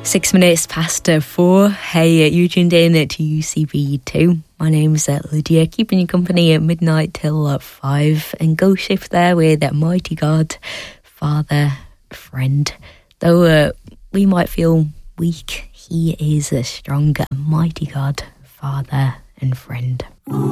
6 minutes past 4. Hey, you tuned in to UCB2. My name's Lydia, keeping you company at midnight till 5. And go shift there with Mighty God, Father, Friend. Though we might feel weak, he is a strong, mighty God, Father and Friend.